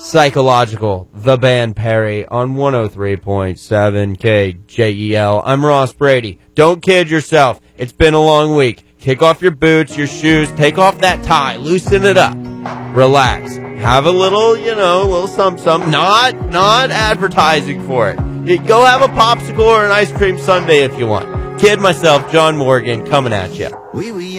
Psychological, the band Perry on 103.7 KJEL. I'm Ross Brady. Don't kid yourself. It's been a long week. Kick off your boots, your shoes, take off that tie, loosen it up. Relax. Have a little, little something. Not advertising for it. Go have a popsicle or an ice cream sundae if you want. Kid myself, John Morgan, coming at you.